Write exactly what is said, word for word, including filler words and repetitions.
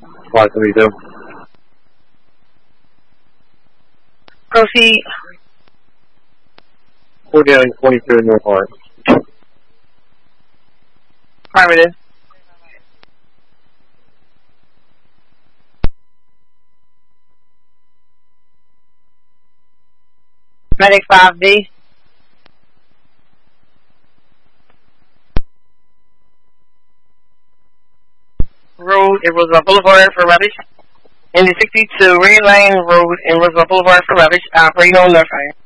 five thirty-two. Proceed. forty-nine twenty-two North Lawrence. Affirmative. Medic five D. Road in Roosevelt Boulevard for rubbish. Indy sixty-two, Red Lane Road in Roosevelt Boulevard for rubbish. Operating on left lane.